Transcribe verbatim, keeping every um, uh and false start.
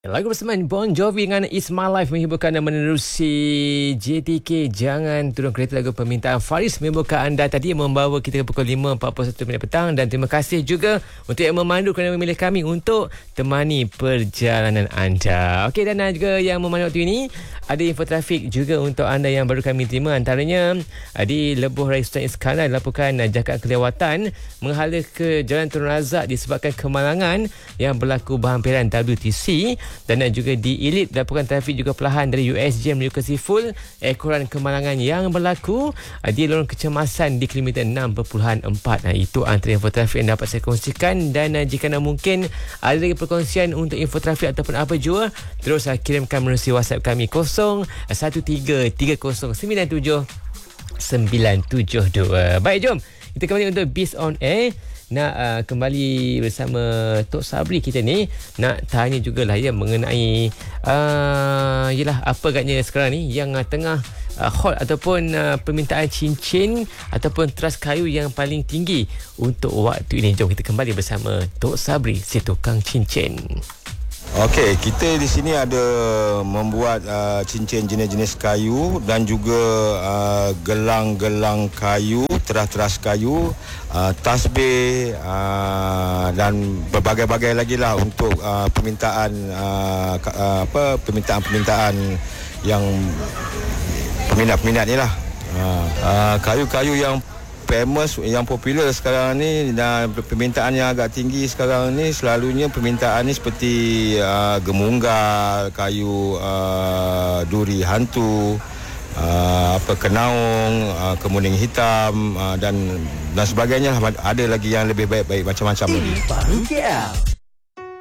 Lagu bersamaan Bon Jovi dengan It's My Life menghiburkan dan menerusi J T K Jangan Turun Kereta, lagu permintaan Faris menghiburkan anda tadi, membawa kita ke pukul lima empat puluh satu minit petang. Dan terima kasih juga untuk yang memandu kerana memilih kami untuk temani perjalanan anda. Okey, dan juga yang memandu waktu ini, ada info trafik juga untuk anda yang baru kami terima. Antaranya di Lebuh Raya Sultan Iskandar dilaporkan jangkaan kelewatan menghala ke Jalan Tun Razak disebabkan kemalangan yang berlaku berhampiran W T C. Dan juga di Elite dilaporkan trafik juga perlahan dari U S J menuju ke Siful, ekoran kemalangan yang berlaku di lorong kecemasan di kilometer enam perpuluhan empat. Nah, itu antara info trafik yang dapat saya kongsikan. Dan uh, jika anda mungkin ada lagi perkongsian untuk info trafik ataupun apa jua, terus uh, kirimkan melalui WhatsApp kami kosong satu tiga tiga kosong sembilan tujuh sembilan tujuh dua. Baik, jom kita kembali untuk Biz on Air. Nak uh, kembali bersama Tok Sabri kita ni, nak tanya jugalah ya mengenai uh, yelah apa agaknya sekarang ni yang uh, tengah uh, hot ataupun uh, permintaan cincin ataupun teras kayu yang paling tinggi untuk waktu ini. Jom kita kembali bersama Tok Sabri, si tukang cincin. Okey, kita di sini ada membuat uh, cincin jenis-jenis kayu dan juga uh, gelang-gelang kayu, teras-teras kayu, uh, tasbih uh, dan berbagai-bagai lagi lah untuk uh, permintaan uh, uh, apa permintaan-permintaan yang peminat-peminat ni lah. Uh, uh, kayu-kayu yang famous, yang popular sekarang ni dan permintaan yang agak tinggi sekarang ni, selalunya permintaan ni seperti uh, gemunggal, kayu uh, duri hantu, uh, apa kenaung, uh, kemuning hitam uh, dan dan sebagainya. Ada lagi yang lebih baik-baik macam-macam lagi. Baru K L